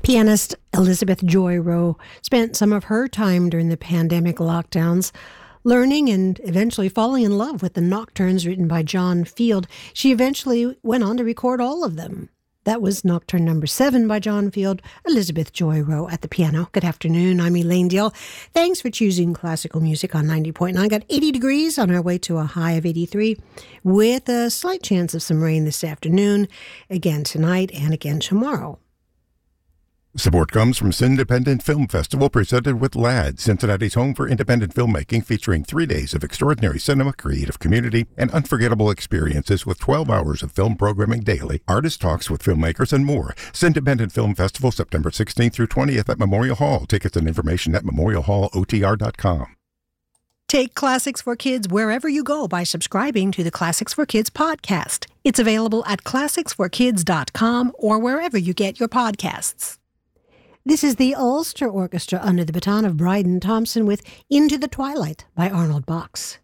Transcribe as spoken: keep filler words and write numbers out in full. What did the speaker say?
Pianist Elizabeth Joy Rowe spent some of her time during the pandemic lockdowns learning and eventually falling in love with the nocturnes written by John Field. She eventually went on to record all of them. That was Nocturne number seven by John Field, Elizabeth Joy Rowe at the piano. Good afternoon, I'm Elaine Deal. Thanks for choosing classical music on ninety point nine. Got eighty degrees on our way to a high of eighty-three with a slight chance of some rain this afternoon, again tonight and again tomorrow. Support comes from Independent Film Festival, presented with L A D, Cincinnati's home for independent filmmaking, featuring three days of extraordinary cinema, creative community, and unforgettable experiences with twelve hours of film programming daily, artist talks with filmmakers, and more. Independent Film Festival, September sixteenth through twentieth at Memorial Hall. Tickets and information at memorial hall o t r dot com. Take Classics for Kids wherever you go by subscribing to the Classics for Kids podcast. It's available at classics for kids dot com or wherever you get your podcasts. This is the Ulster Orchestra under the baton of Bryden Thompson with Into the Twilight by Arnold Box.